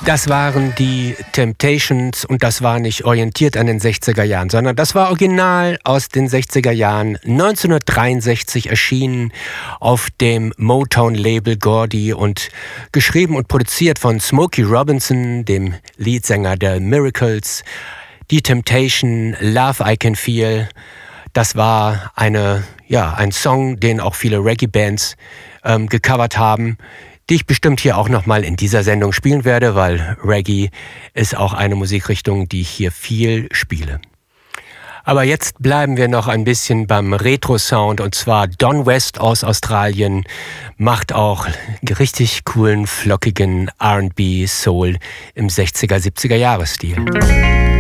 Das waren die Temptations und das war nicht orientiert an den 60er Jahren, sondern das war original aus den 60er Jahren, 1963 erschienen auf dem Motown-Label Gordy und geschrieben und produziert von Smokey Robinson, dem Leadsänger der Miracles. Die Temptation, Love I Can Feel, das war ein Song, den auch viele Reggae-Bands gecovert haben, die ich bestimmt hier auch nochmal in dieser Sendung spielen werde, weil Reggae ist auch eine Musikrichtung, die ich hier viel spiele. Aber jetzt bleiben wir noch ein bisschen beim Retro-Sound, und zwar Don West aus Australien macht auch richtig coolen, flockigen R&B Soul im 60er, 70er Jahre Stil.